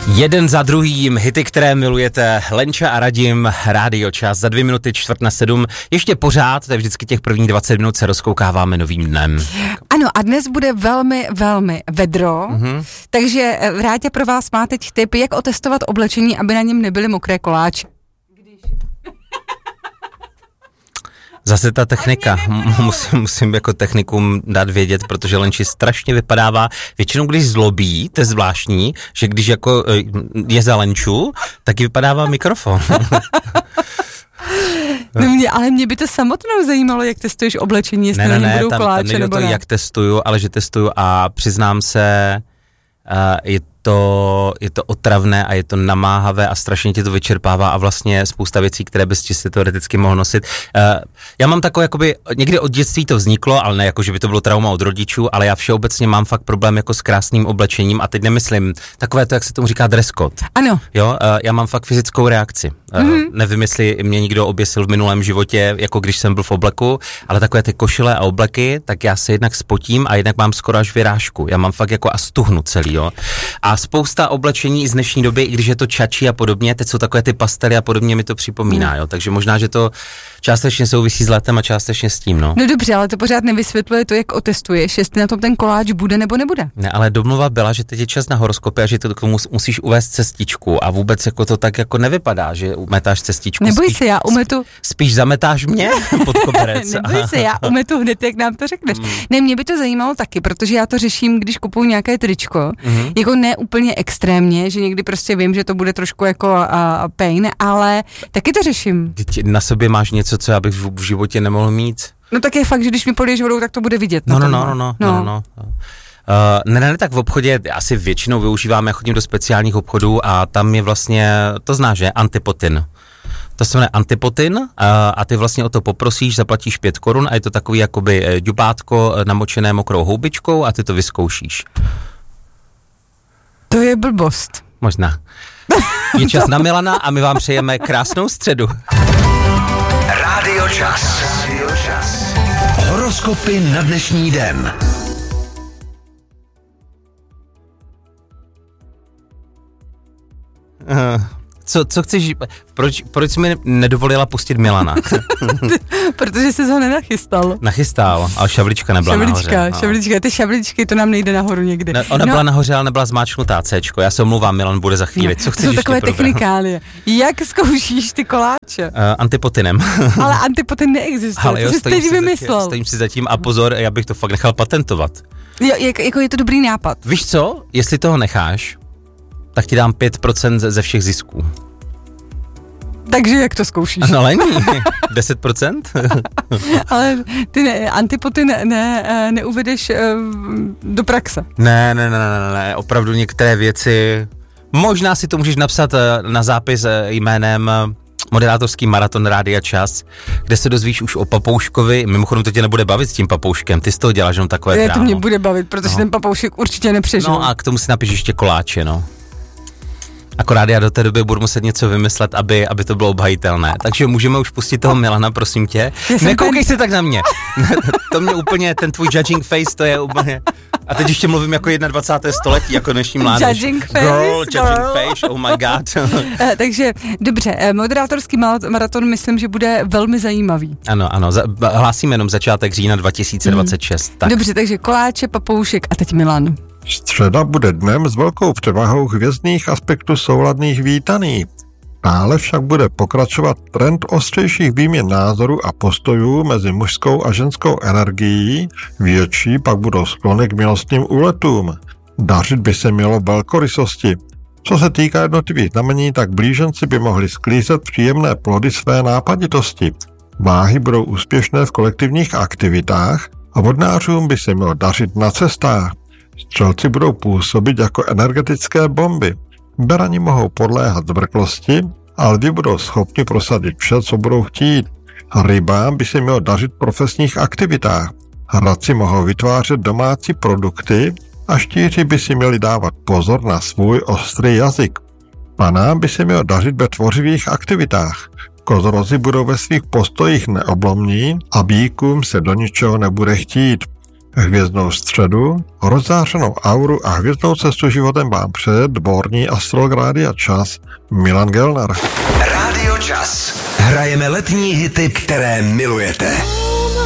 Jeden za druhým, hity, které milujete, Lenča a Radim, Rádio Čas, za 2:04. Ještě pořád, to je vždycky těch prvních 20 minut, se rozkoukáváme novým dnem. Ano, a dnes bude velmi, velmi vedro, takže Ráďa pro vás má teď tip, jak otestovat oblečení, aby na něm nebyly mokré koláče. Zase ta technika, musím jako technikům dát vědět, protože Lenči strašně vypadává, většinou když zlobí, to je zvláštní, že když jako je za Lenču, tak vypadává mikrofon. No ale mě by to samotnou zajímalo, jak testuješ oblečení, jestli na něm budou koláče tam nebo to, ne. Jak testuju, ale že testuju a přiznám se, je to otravné a je to namáhavé a strašně tě to vyčerpává a vlastně spousta věcí, které bys čistě teoreticky mohl nosit. Já mám takové, jakoby, někdy od dětství to vzniklo, ale ne jako, že by to bylo trauma od rodičů, ale já všeobecně mám fakt problém jako s krásným oblečením a teď nemyslím takové to, jak se tomu říká dress code. Ano. Jo, já mám fakt fyzickou reakci. Nevím, jestli mě někdo oběsil v minulém životě, jako když jsem byl v obleku, ale takové ty košile a obleky, tak já se jednak spotím a jednak mám skoro až vyrážku. Já mám fakt jako a stuhnu celý, jo. A spousta oblečení z dnešní doby, i když je to čačí a podobně, teď jsou takové ty pastely a podobně, mi to připomíná, jo. Takže možná, že to částečně souvisí s letem a částečně s tím, no. No dobře, ale to pořád nevysvětluje to, jak otestuješ, jestli na tom ten koláč bude nebo nebude. Ne, ale domluva byla, že teď je čas na horoskopy a že to k tomu musíš uvést cestičku a vůbec jako to tak jako nevypadá, že umetáš cestičku. Neboj se, já umetu. Spíš zametáš mě pod koberec. Neboj se, já umetu hned, jak nám to řekneš. Ne, mě by to zajímalo taky, protože já to řeším, když kupuju nějaké tričko, jako ne úplně extrémně, že někdy prostě vím, že to bude trošku jako pain, ale taky to řeším. Ty na sobě máš něco, co já bych v životě nemohl mít? No tak je fakt, že když mi poliješ vodou, tak to bude vidět. No. Ne, tak v obchodě asi většinou využíváme, chodím do speciálních obchodů a tam je vlastně, to znáš, že? Antipotin. To se jmenuje Antipotin a ty vlastně o to poprosíš, zaplatíš 5 korun a je to takový jakoby ďubátko namočené mokrou houbičkou a ty to vyzkoušíš. To je blbost. Možná. Je čas na Milana a my vám přejeme krásnou středu. Rádio Čas. Horoskopy na dnešní den. Co chceš, proč jsi mi nedovolila pustit Milana? Protože jsi ho nenachystal. Nachystal, ale šavlička nebyla nahoře. Šavlička, ty šavličky, to nám nejde nahoru někdy. Ona byla nahoře, ale nebyla zmáčknutá Cčko. Já se omlouvám, Milan bude za chvíli. Co chceš ještě pro takové technikálie. Jak zkoušíš ty koláče? Antipotinem. Ale antipotin neexistuje, ale jo, to jsi teď vymyslel. Stojím si zatím a pozor, já bych to fakt nechal patentovat. Jo, jako je to dobrý nápad. Víš co, jestli toho necháš, tak ti dám 5% ze všech zisků. Takže jak to zkoušíš? No není, 10%? Ale ty antipotin neuvedeš do praxe. Ne, opravdu některé věci, možná si to můžeš napsat na zápis jménem moderátorský maraton Rádia Čas, kde se dozvíš už o papouškovi, mimochodem to tě nebude bavit s tím papouškem, ty z toho děláš jenom takové tráno. To mě bude bavit, protože ten papoušek určitě nepřežil. No a k tomu si napiš ještě koláče, no. Akorát já do té doby budu muset něco vymyslet, aby to bylo obhajitelné. Takže můžeme už pustit toho Milana, prosím tě. Nekoukej se tak na mě. To mě úplně, ten tvůj judging face, to je úplně... A teď ještě mluvím jako 21. století, jako dnešní mládež. Judging face, Judging face, oh my god. Takže, dobře, moderátorský maraton myslím, že bude velmi zajímavý. Ano, hlásíme jenom začátek října 2026. Tak. Dobře, takže koláče, papoušek a teď Milan. Středa bude dnem s velkou převahou hvězdných aspektů souladných vítaný. Dále však bude pokračovat trend ostřejších výměn názorů a postojů mezi mužskou a ženskou energií, větší pak budou sklony k milostným úletům. Dařit by se mělo velkorysosti. Co se týká jednotlivých znamení, tak blíženci by mohli sklízet příjemné plody své nápaditosti. Váhy budou úspěšné v kolektivních aktivitách a vodnářům by se mělo dařit na cestách. Střelci budou působit jako energetické bomby. Berani mohou podléhat zvrklosti, ale lvi budou schopni prosadit vše, co budou chtít. Rybám by se mělo dařit v profesních aktivitách. Hradci mohou vytvářet domácí produkty a štíři by si měli dávat pozor na svůj ostrý jazyk. Panám by se mělo dařit ve tvořivých aktivitách. Kozorozi budou ve svých postojích neoblomní a býkům se do ničeho nebude chtít. Hvězdnou středu, rozzářenou auru a hvězdnou cestu životem vám před dvorní astrolog Rádia Čas Milan Gelner. Rádio Čas. Hrajeme letní hity, které milujete.